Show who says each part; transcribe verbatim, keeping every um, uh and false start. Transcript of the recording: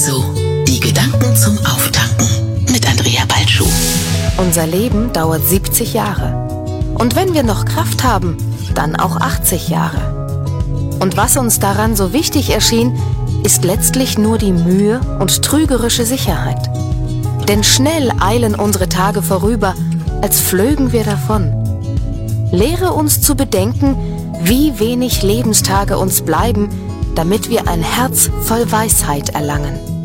Speaker 1: Also, die Gedanken zum Auftanken mit Andrea Balschuh.
Speaker 2: Unser Leben dauert siebzig Jahre. Und wenn wir noch Kraft haben, dann auch achtzig Jahre. Und was uns daran so wichtig erschien, ist letztlich nur die Mühe und trügerische Sicherheit. Denn schnell eilen unsere Tage vorüber, als flögen wir davon. Lehre uns zu bedenken, wie wenig Lebenstage uns bleiben, damit wir ein Herz voll Weisheit erlangen.